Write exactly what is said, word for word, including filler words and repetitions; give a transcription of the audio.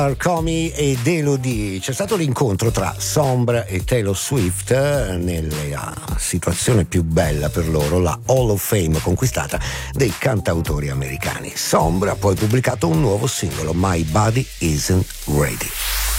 Comi ed Elodie. C'è stato l'incontro tra Sombra e Taylor Swift nella situazione più bella per loro, la Hall of Fame conquistata dai cantautori americani. Sombra ha poi pubblicato un nuovo singolo, My Body Isn't Ready.